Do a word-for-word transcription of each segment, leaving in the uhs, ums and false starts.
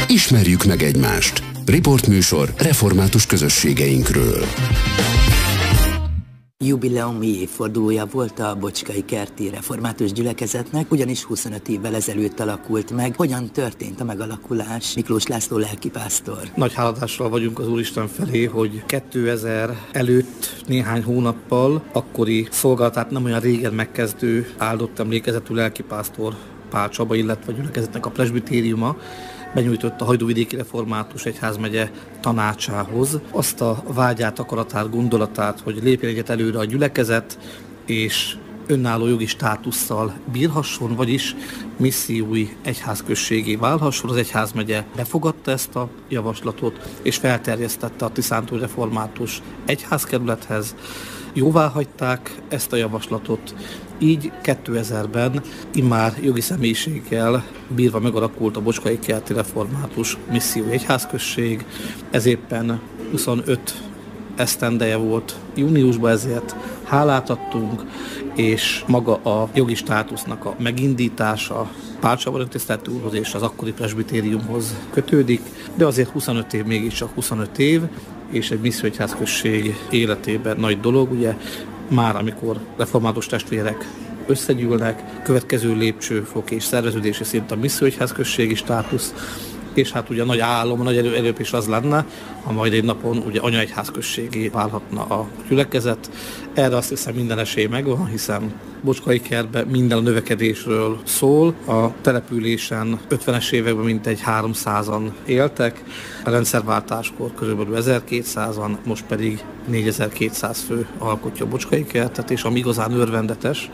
Ismerjük meg egymást. Riportműsor református közösségeinkről. Jubileumi évfordulója volt a Bocskai Kerti Református Gyülekezetnek, ugyanis huszonöt évvel ezelőtt alakult meg. Hogyan történt a megalakulás? Miklós László lelkipásztor. Nagy háladással vagyunk az Úristen felé, hogy kétezer előtt néhány hónappal akkori szolgálatát nem olyan régen megkezdő áldott emlékezetű lelkipásztor Pál Csaba, illetve a gyülekezetnek a presbitériuma benyújtott a Hajdúvidéki Református Egyházmegye tanácsához azt a vágyát, akaratát, gondolatát, hogy lépjen egyet előre a gyülekezet, és önálló jogi státusszal bírhasson, vagyis missziói egyházközségé válhasson. Az egyházmegye befogadta ezt a javaslatot, és felterjesztette a Tiszántúli Református Egyházkerülethez. Jóvá hagyták ezt a javaslatot, így kétezerben immár jogi személyiséggel bírva megalakult a Bocskai Kerti Református Missziói Egyházközség. Ez éppen huszonöt esztendeje volt júniusban, ezért hálát adtunk, és maga a jogi státusznak a megindítása Pál Csaba öntiszteletű úrhoz és az akkori presbitériumhoz kötődik, de azért huszonöt év mégiscsak huszonöt év, és egy missziói egyházközség életében nagy dolog, ugye már amikor református testvérek összegyűlnek, következő lépcsőfok és szerveződési szint a missziói egyházközségi státusz, és hát ugye nagy álom, nagy elő, előbb is az lenne, ha majd egy napon ugye anyaegyházközségé válhatna a gyülekezet. Erre azt hiszem minden esély megvan, hiszen Bocskai Kertben minden a növekedésről szól. A településen ötvenes években mintegy háromszázan éltek, a rendszerváltáskor körülbelül ezerkétszázan, most pedig négyezer-kétszáz fő alkotja a Bocskai Kertet, és ami igazán örvendetes,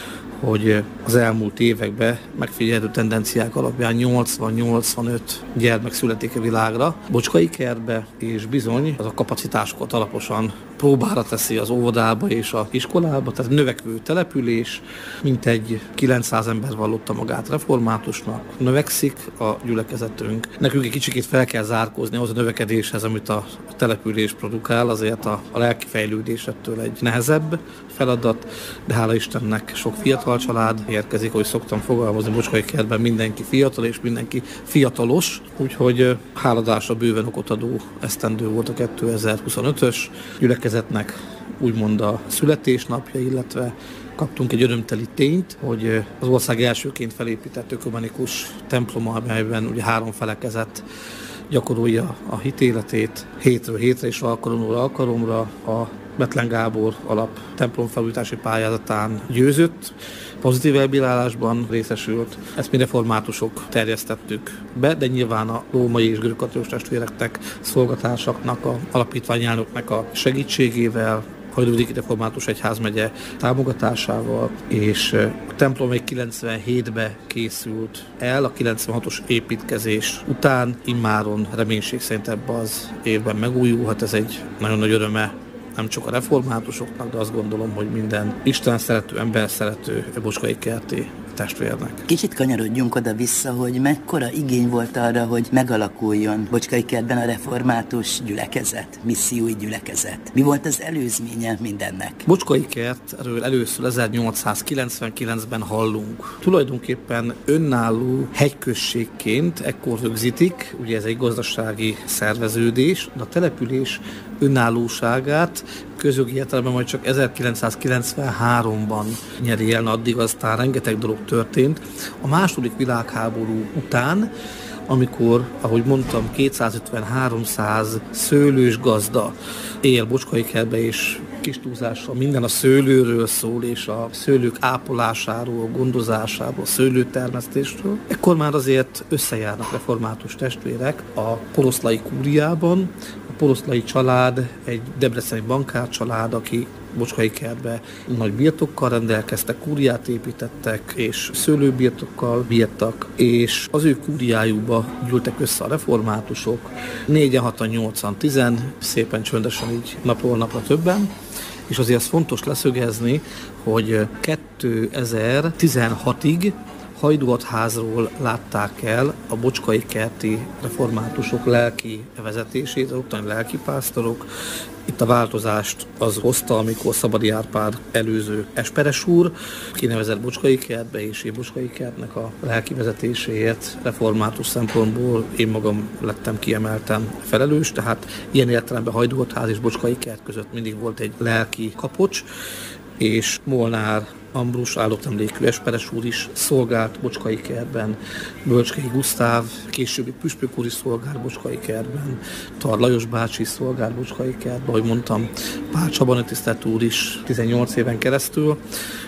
hogy az elmúlt években megfigyelhető tendenciák alapján nyolcvan-nyolcvanöt gyermek születik a világra Bocskai Kertbe, és bizony az a kapacitásokat alaposan próbára teszi az óvodába és az iskolába, tehát növekvő település, mintegy kilencszáz ember vallotta magát reformátusnak, növekszik a gyülekezetünk. Nekünk egy kicsikét fel kell zárkózni ahhoz a növekedéshez, amit a település produkál, azért a, a lelki fejlődés ettől egy nehezebb feladat, de hála Istennek sok fiatal család érkezik, ahogy szoktam fogalmazni, Bocskai Kertben mindenki fiatal és mindenki fiatalos, úgyhogy háladásra bőven okot adó esztendő volt a kétezer-huszonötös gyülekezetnek, úgymond a születésnapja, illetve kaptunk egy örömteli tényt, hogy az ország elsőként felépített ökumenikus temploma, amelyben ugye három felekezet gyakorolja a hitéletét hétről hétre és alkalomról alkalomra. A Bethlen Gábor alap templomfelújítási pályázatán győzött, pozitív elbírálásban részesült. Ezt mi reformátusok terjesztettük be, de nyilván a római és görögkatolikus testvéreknek, szolgatásoknak, a alapítványelnöknek a segítségével, Hajdúvidéki Református Egyházmegye támogatásával, és a templom még kilencvenhétben készült el, a kilencvenhatos építkezés után, immáron reménység szerint ebben az évben megújulhat. Ez egy nagyon nagy öröme nem csak a reformátusoknak, de azt gondolom, hogy minden Isten szerető, ember szerető Bocskai Kerti testvérnek. Kicsit kanyarodjunk oda-vissza, hogy mekkora igény volt arra, hogy megalakuljon Bocskai Kertben a református gyülekezet, missziói gyülekezet. Mi volt az előzménye mindennek? Bocskai Kertről először ezernyolcszázkilencvenkilencben hallunk. Tulajdonképpen önálló hegyközségként ekkor rögzítik, ugye ez egy gazdasági szerveződés, de a település önállóságát közjogi értelemben majd csak ezerkilencszázkilencvenháromban nyeri el, addig aztán rengeteg dolog történt. A második világháború után, amikor, ahogy mondtam, kétszázötven-háromszáz szőlős gazda él Bocskai Kertbe, és kis túlzással minden a szőlőről szól, és a szőlők ápolásáról, gondozásáról, szőlőtermesztésről. Ekkor már azért összejárnak református testvérek a poroszlai kúriában. A poroszlai család egy debreceni bankár család, aki Bocskai Kertbe nagy birtokkal rendelkeztek, kúriát építettek, és szőlőbirtokkal bírtak, és az ő kúriájukba gyűltek össze a reformátusok, négyen, hatan, nyolcan, tizen, szépen csöndesen így napról napra többen, és azért fontos leszögezni, hogy kétezer-tizenhatig Hajdúatházról látták el a Bocskai kerti reformátusok lelki vezetését, az ottani lelkipásztorok. Itt a változást az hozta, amikor Szabadi Árpád előző esperes úr kinevezett Bocskai kertbe, és én Bocskai kertnek a lelki vezetéséért református szempontból én magam lettem kiemelten felelős, tehát ilyen értelemben Hajdúatház és Bocskai kert között mindig volt egy lelki kapocs, és Molnár Ambrus áldott emlékű esperes úr is szolgált Bocskai kertben, Bölcskei Gusztáv, későbbi püspök úr is szolgált Bocskai kertben, Tar Lajos bácsi is szolgált Bocskai kertben, ahogy mondtam, Pál Csaba tisztelt úr is tizennyolc éven keresztül,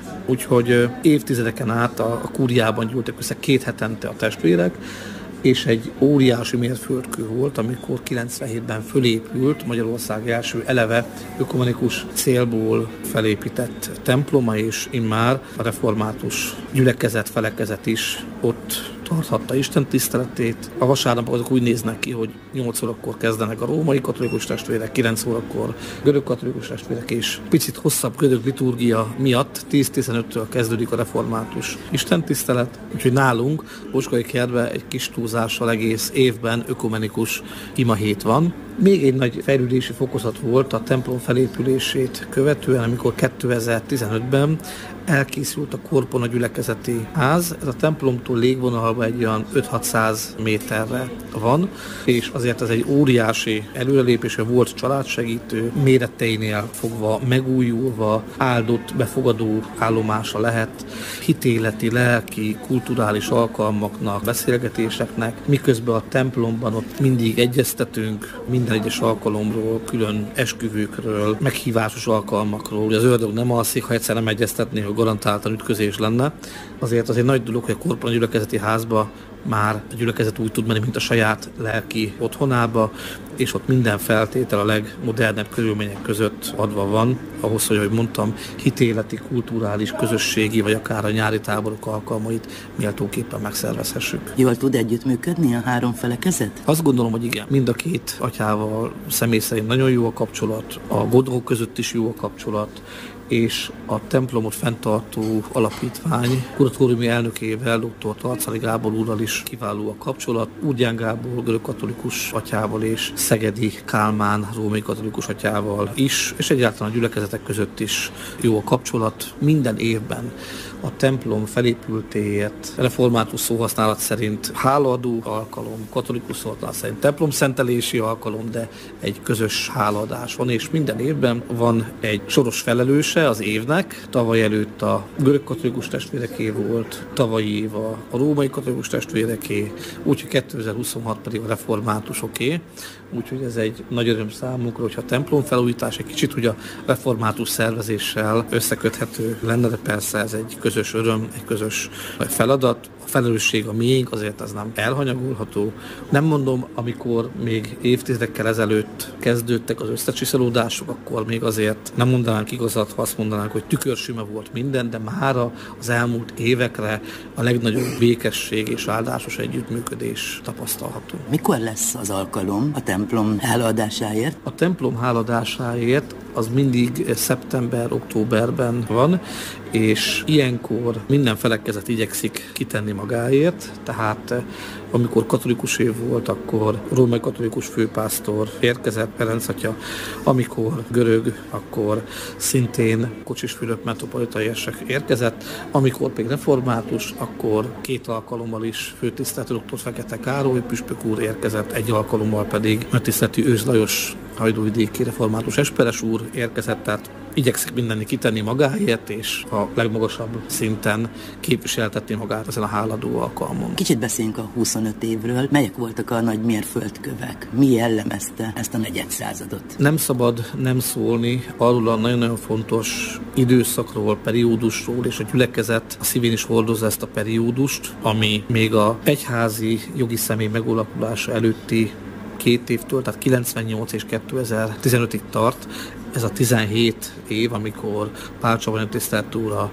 úgyhogy évtizedeken át a, a kúriában gyűltek össze két hetente a testvérek, és egy óriási mérföldkő volt, amikor kilencvenhétben fölépült Magyarország első eleve ökumenikus célból felépített temploma, és immár a református gyülekezet, felekezet is ott tarthatta Isten tiszteletét. A vasárnapok azok úgy néznek ki, hogy nyolc órakor kezdenek a római katolikus testvérek, kilenc órakor görög katolikus testvérek, és picit hosszabb görög liturgia miatt tíz-tizenöttől kezdődik a református istentisztelet, úgyhogy nálunk Bocskai kertben egy kis túlzással egész évben ökumenikus imahét van. Még egy nagy fejlődési fokozat volt a templom felépülését követően, amikor kétezer-tizenötben elkészült a Korpona gyülekezeti ház. Ez a templomtól légvonalban egy olyan öt-hatszáz méterre van, és azért ez egy óriási előrelépés, volt családsegítő, méreteinél fogva megújulva, áldott, befogadó állomása lehet, hitéleti, lelki, kulturális alkalmaknak, beszélgetéseknek, miközben a templomban ott mindig egyeztetünk, minden egyes alkalomról, külön esküvőkről, meghívásos alkalmakról. Ugye az ördög nem alszik, ha egyszer nem egyeztetné, hogy garantáltan ütközés lenne. Azért az egy nagy dolog, hogy a Korpona gyülekezeti házba már a gyülekezet úgy tud menni, mint a saját lelki otthonába, és ott minden feltétel a legmodernebb körülmények között adva van, ahhoz, hogy, ahogy mondtam, hitéleti, kulturális, közösségi, vagy akár a nyári táborok alkalmait méltóképpen megszervezhessük. Jól tud együttműködni a három felekezet? Azt gondolom, hogy igen. Mind a két atyával személy szerint nagyon jó a kapcsolat, a godók között is jó a kapcsolat, és a templomot fenntartó alapítvány kuratóriumi elnökével, dr. Tarcali Gábor úrral is kiváló a kapcsolat, Úrgyán Gábor görög katolikus atyával és Szegedi Kálmán római katolikus atyával is, és egyáltalán a gyülekezetek között is jó a kapcsolat. Minden évben a templom felépültéért református szóhasználat szerint hálaadó alkalom, katolikus szóhasználat szerint templomszentelési alkalom, de egy közös hálaadás van, és minden évben van egy soros felelőse az évnek. Tavaly előtt a görög katolikus testvéreké volt, tavalyi év a római katolikus testvéreké, úgyhogy kétezer-huszonhat pedig a reformátusoké. Úgyhogy ez egy nagy öröm számunkra, hogyha a templomfelújítás egy kicsit ugye a református szervezéssel összeköthető lenne, de persze ez egy közös öröm, egy közös feladat. A felelősség a miénk, azért ez nem elhanyagolható. Nem mondom, amikor még évtizedekkel ezelőtt kezdődtek az összecsiszolódások, akkor még azért nem mondanánk igazat, ha azt mondanánk, hogy tükörsüme volt minden, de mára az elmúlt évekre a legnagyobb békesség és áldásos együttműködés tapasztalható. Mikor lesz az alkalom a templom hálaadásáért? A templom hálaadásáért az mindig szeptember-októberben van, és ilyenkor minden felekezet igyekszik kitenni magáért, tehát amikor katolikus év volt, akkor római katolikus főpásztor érkezett, Ferenc atya, amikor görög, akkor szintén Kocsis Fülöp metropolitai érsek érkezett, amikor pedig református, akkor két alkalommal is főtiszteletű dr. Fekete Károly püspök úr érkezett, egy alkalommal pedig megtiszteltű Ős Lajos hajdúvidéki református esperes úr érkezett, tehát igyekszik mindenni kitenni magáért, és a legmagasabb szinten képviseltetni magát ezen a háladó alkalmon. Kicsit beszéljünk a huszonöt évről. Melyek voltak a nagy mérföldkövek? Mi jellemezte ezt a negyedszázadot? Nem szabad nem szólni arról a nagyon-nagyon fontos időszakról, periódusról, és a gyülekezet a szívén is hordozza ezt a periódust, ami még a egyházi jogi személy megalakulása előtti két évtől, tehát kilencvennyolc és kétezer-tizenötig tart. Ez a tizenhét év, amikor Pál Csaba tisztelt úr a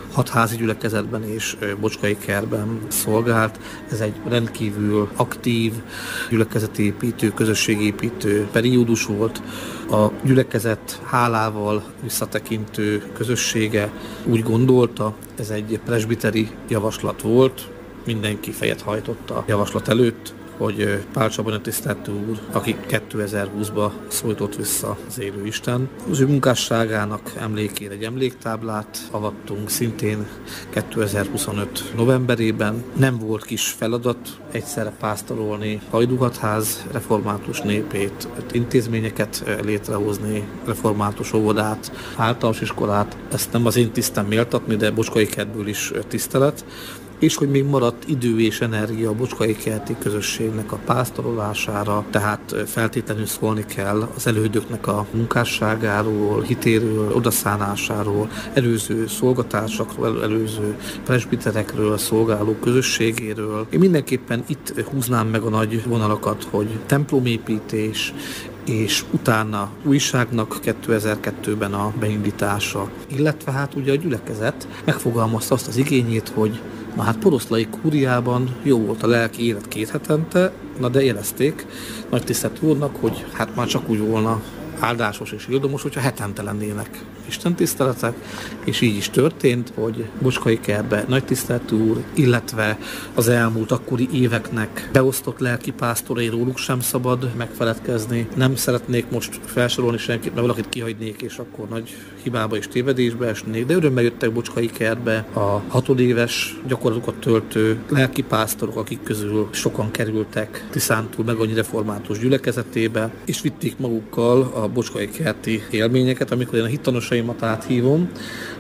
hat házi gyülekezetben és Bocskai Kertben szolgált. Ez egy rendkívül aktív gyülekezetépítő, közösségépítő periódus volt. A gyülekezet hálával visszatekintő közössége úgy gondolta, ez egy presbiteri javaslat volt, mindenki fejet hajtott a javaslat előtt, hogy Pál Csaba tisztelt úr, aki kétezer-húszban szólított vissza az élő Isten. Az ő munkásságának emlékére egy emléktáblát avattunk szintén kétezer-huszonöt novemberében. Nem volt kis feladat egyszerre pásztorolni Hajdúhatház református népét, intézményeket létrehozni, református óvodát, általános iskolát. Ezt nem az én tisztem méltatni, de Bocskai Kertből is tisztelet. És hogy még maradt idő és energia a Bocskai Kerti közösségnek a pásztorolására, tehát feltétlenül szólni kell az elődöknek a munkásságáról, hitéről, odaszánásáról, előző szolgatásokról, előző presbiterekről, szolgáló közösségéről. Én mindenképpen itt húznám meg a nagy vonalakat, hogy templomépítés, és utána újságnak kétezer-kettőben a beindítása, illetve hát ugye a gyülekezet megfogalmazta azt az igényét, hogy na hát Poroszlai kúriában jó volt a lelki élet két hetente, na de érezték nagy tisztelt úrnak, hogy hát már csak úgy volna áldásos és ildomos, hogyha hetente lennének istentiszteletek, és így is történt, hogy Bocskai Kertbe nagy tisztelt úr, illetve az elmúlt akkori éveknek beosztott lelkipásztorai, róluk sem szabad megfeledkezni. Nem szeretnék most felsorolni senkit, mert valakit kihagynék, és akkor nagy hibába és tévedésbe esnék, de örömmel jöttek Bocskai Kertbe a hatodéves gyakorlatokat töltő lelkipásztorok, akik közül sokan kerültek Tiszántúl meg annyi református gyülekezetébe, és vitték magukkal a Bocskai Kerti élményeket. Amikor én a hittanosaimat áthívom,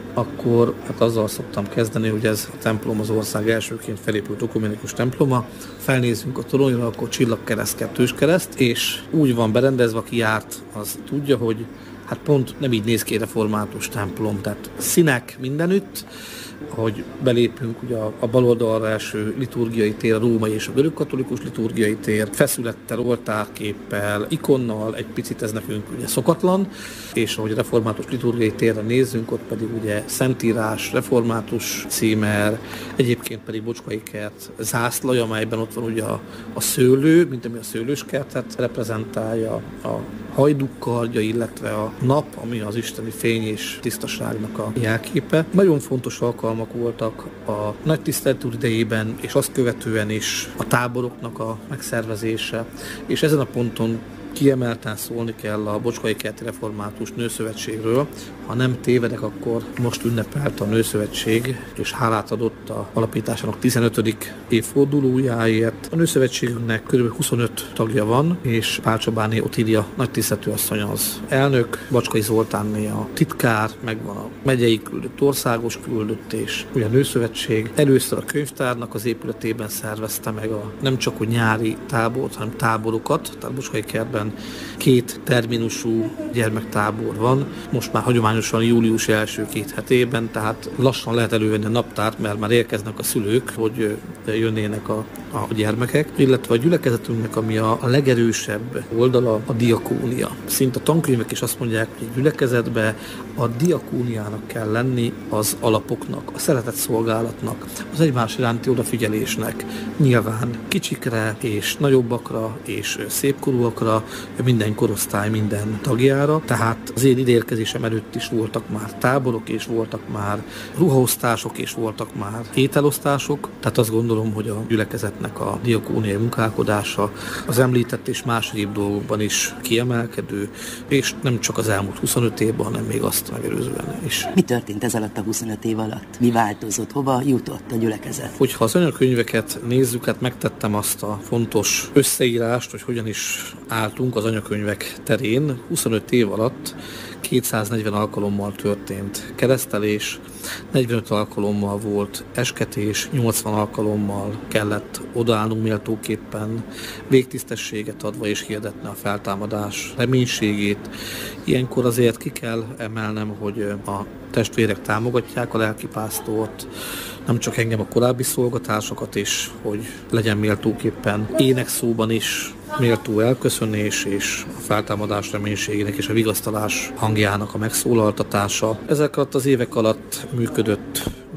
akkor hát azzal szoktam kezdeni, hogy ez a templom az ország elsőként felépült ökumenikus temploma. Felnézünk a toronyra, akkor csillagkereszt, kettős kereszt, és úgy van berendezve, aki járt, az tudja, hogy hát pont nem így néz ki egy református templom, tehát színek mindenütt. Ahogy belépünk, ugye a, a bal oldalra első liturgiai tér, a római és a görögkatolikus liturgiai tér, feszülettel, oltárképpel, ikonnal, egy picit ez nekünk ugye szokatlan, és ahogy a református liturgiai térre nézzünk, ott pedig ugye szentírás, református címer, egyébként pedig Bocskai Kert zászlaja, amelyben ott van ugye a, a szőlő, mint ami a szőlőskertet reprezentálja, a hajdúkardja, illetve a nap, ami az isteni fény és tisztaságnak a jelképe. Nagyon fontos alkalmak voltak a nagy tisztelt úr idejében, és azt követően is a táboroknak a megszervezése, és ezen a ponton kiemelten szólni kell a Bocskai Kerti Református Nőszövetségről. Ha nem tévedek, akkor most ünnepelt a Nőszövetség, és hálát adott a alapításának tizenötödik évfordulójáért. A Nőszövetségünknek kb. huszonöt tagja van, és Pál Csabáné Otília nagy tiszteletű asszony az elnök, Bacskai Zoltánné a titkár, megvan a megyei küldött, országos küldött, és ugye a Nőszövetség először a könyvtárnak az épületében szervezte meg a nem csak a nyári tábort, hanem táborokat, tehát Bocskai Kertben két terminusú gyermektábor van, most már hagyományosan július első két hetében, tehát lassan lehet elővenni a naptárt, mert már érkeznek a szülők, hogy jönnének a, a gyermekek, illetve a gyülekezetünknek, ami a, a legerősebb oldala, a diakónia. Szinte a tankönyvek is azt mondják, hogy a gyülekezetbe a diakóniának kell lenni az alapoknak, a szeretett szolgálatnak, az egymás iránti odafigyelésnek, nyilván kicsikre és nagyobbakra és szépkorúakra, minden korosztály minden tagjára, tehát az én ideérkezésem előtt is voltak már táborok, és voltak már ruhaosztások, és voltak már ételosztások, tehát azt gondolom, hogy a gyülekezetnek a diakóniai munkálkodása az említett és más egyéb dolgokban is kiemelkedő, és nem csak az elmúlt huszonöt évben, hanem még azt megelőzően is. Mi történt ez alatt a huszonöt év alatt? Mi változott? Hova jutott a gyülekezet? Hogyha az anyakönyveket nézzük, hát megtettem azt a fontos összeírást, hogy hogyan is álltunk az anyakönyvek terén. huszonöt év alatt kétszáznegyven alkalommal történt keresztelés, negyvenöt alkalommal volt esketés, nyolcvan alkalommal kellett odaállnunk méltóképpen, végtisztességet adva és hirdetni a feltámadás reménységét. Ilyenkor azért ki kell emelnem, hogy a testvérek támogatják a lelkipásztort, nem csak engem, a korábbi szolgatásokat is, hogy legyen méltóképpen énekszóban is méltó elköszönés, és a feltámadás reménységének és a vigasztalás hangjának a megszólaltatása. Ezek alatt az évek alatt működött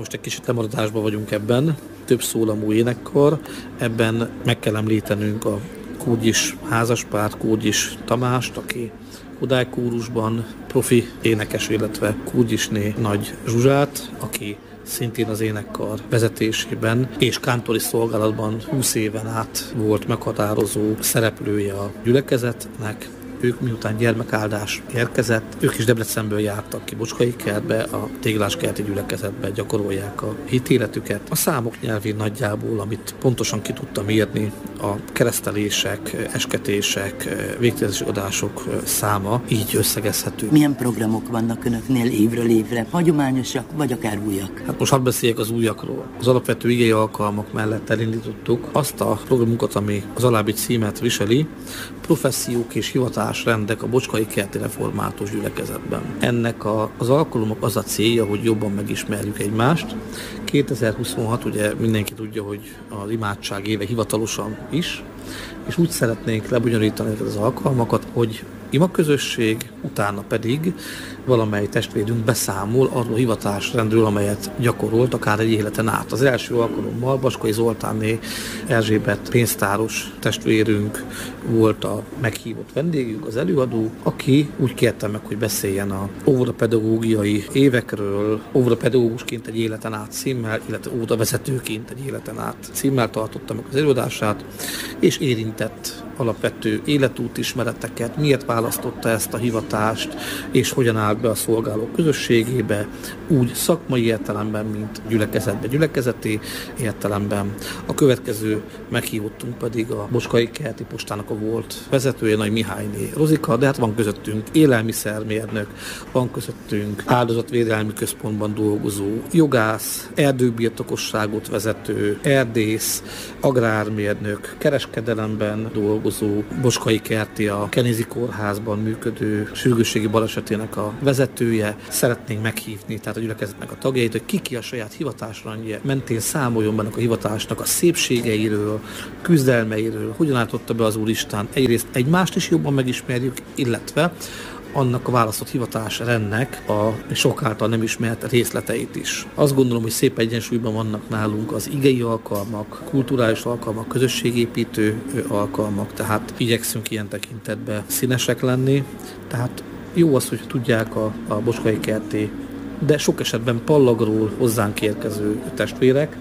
most egy kicsit lemaradásban vagyunk ebben, több szólamú énekkar, ebben meg kell említenünk a Kógyis házaspárt, Kógyis Tamást, aki Kodály kórusban profi énekes, illetve Kógyisné Nagy Zsuzsát, aki szintén az énekkar vezetésében és kántori szolgálatban húsz éven át volt meghatározó szereplője a gyülekezetnek. Ők miután gyermekáldás érkezett, ők is Debrecenből jártak ki Bocskaikertbe, a Tégláskerti gyülekezetbe gyakorolják a hitéletüket. A számok nyelvén nagyjából, amit pontosan ki tudtam írni, a keresztelések, esketések, végtérezési adások száma így összegezhető. Milyen programok vannak önöknél évről évre? Hagyományosak, vagy akár újak? Hát most hadd beszéljek az újakról. Az alapvető igei alkalmak mellett elindítottuk azt a programunkat, ami az alábbi címet viseli, Professziók és hivatásrendek a Bocskaikerti Református Gyülekezetben. Ennek a, az alkalomok az a célja, hogy jobban megismerjük egymást. kétezer-huszonhat, ugye mindenki tudja, hogy az imádság éve hivatalosan is, és úgy szeretnénk lebonyolítani az alkalmakat, hogy imaközösség, utána pedig valamely testvérünk beszámol arról a hivatásrendről, amelyet gyakorolt akár egy életen át. Az első alkalommal Baskai Zoltánné Erzsébet pénztáros testvérünk volt a meghívott vendégünk, az előadó, aki úgy kérte meg, hogy beszéljen a óvodapedagógiai évekről, óvodapedagógusként egy életen át címmel, illetve óvodavezetőként egy életen át címmel tartotta meg az előadását, és érintett alapvető életút ismereteket, miért választotta ezt a hivatást, és hogyan állt be a szolgálók közösségébe, úgy szakmai értelemben, mint gyülekezetbe, gyülekezeti értelemben. A következő meghívottunk pedig a Bocskaikerti postának a volt vezetője, Nagy Mihályné Rozika, de hát van közöttünk élelmiszermérnök, van közöttünk áldozatvédelmi központban dolgozó jogász, erdőbirtokosságot vezető, erdész, agrármérnök, kereskedelemben dolgozó, Bocskaikerti a Kenézi Kórházban működő sürgősségi balesetének a vezetője. Szeretnénk meghívni tehát a gyülekezetnek a tagjait, hogy ki-ki a saját hivatásrendje mentén számoljon benne a hivatásnak a szépségeiről, küzdelmeiről, hogyan álltotta be az Úristen. Egyrészt egymást is jobban megismerjük, illetve annak a választott hivatásrendnek a sok által nem ismert részleteit is. Azt gondolom, hogy szép egyensúlyban vannak nálunk az igei alkalmak, kulturális alkalmak, közösségépítő alkalmak, tehát igyekszünk ilyen tekintetben színesek lenni. Tehát jó az, hogy tudják a, a Bocskaikerti, de sok esetben Pallagról hozzánk érkező testvérek,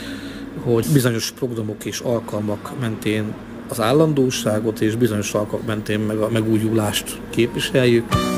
hogy bizonyos programok és alkalmak mentén az állandóságot és bizonyos alkalmak mentén meg a megújulást képviseljük.